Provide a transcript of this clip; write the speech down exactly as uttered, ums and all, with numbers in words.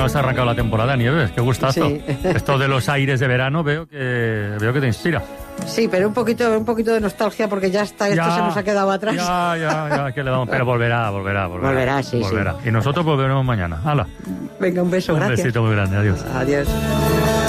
has arrancado la temporada, Nieves, qué gustazo. Sí. Esto de los aires de verano veo que veo que te inspira. Sí, pero un poquito, un poquito de nostalgia porque ya está, esto Ya, se nos ha quedado atrás. Ya, ya, ya, que le damos. Pero volverá, volverá, volverá. Volverá, sí, volverá. sí. Y nosotros volveremos mañana. Hala. Venga, un beso, Un gracias. besito muy grande, adiós. Adiós.